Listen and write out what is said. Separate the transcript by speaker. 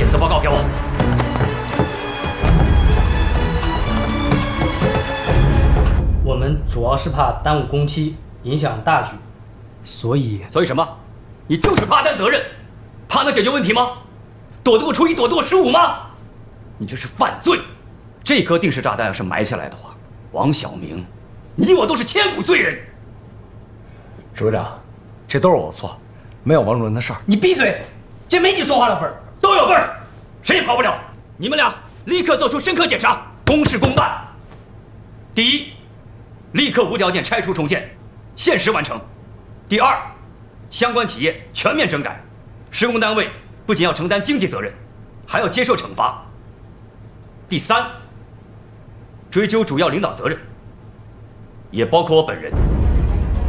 Speaker 1: 检测报告给我。
Speaker 2: 我们主要是怕耽误工期，影响大局，所以
Speaker 1: 什么？你就是怕担责任，怕能解决问题吗？躲得过初一，躲得过15吗？你这是犯罪！这颗定时炸弹要是埋下来的话，王晓明，你我都是千古罪人。
Speaker 3: 支部长，这都是我错，没有王主任的事儿。
Speaker 2: 你闭嘴，这没你说话的份儿。
Speaker 1: 都有份儿，谁也跑不了。你们俩立刻做出深刻检查，公事公办。第一，立刻无条件拆除重建，限时完成。第二，相关企业全面整改，施工单位不仅要承担经济责任，还要接受惩罚。第三，追究主要领导责任，也包括我本人。